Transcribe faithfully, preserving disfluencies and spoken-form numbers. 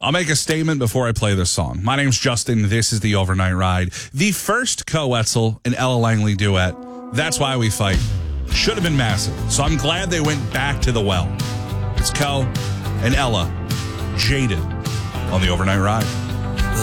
I'll make a statement before I play this song. My name's Justin. This is the Overnight Ride. The first Co-Wetzel and Ella Langley duet. That's Why We Fight. Should have been massive. So I'm glad they went back to the well. It's Co and Ella, Jaded, on the Overnight Ride.